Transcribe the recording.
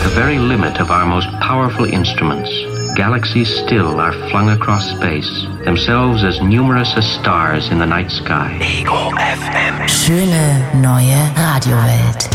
the very limit of our most powerful instruments, galaxies still are flung across space, themselves as numerous as stars in the night sky. Ego FM. Schöne neue Radiowelt.